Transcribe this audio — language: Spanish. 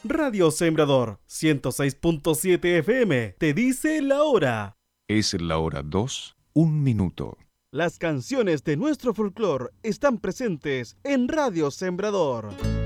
Radio Sembrador 106.7 FM te dice la hora. Es la hora 2, 1 minuto. Las canciones de nuestro folclore están presentes en Radio Sembrador.